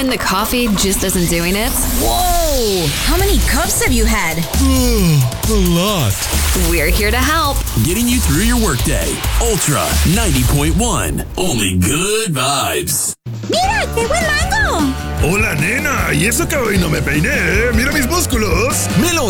when the coffee just isn't doing it? Whoa! How many cups have you had? A lot. We're here to help. Getting you through your workday. Ultra 90.1. Only good vibes. ¡Mira, qué buen mango! Hola, nena. ¿Y eso que hoy no me peiné? Mira mis músculos. Me lo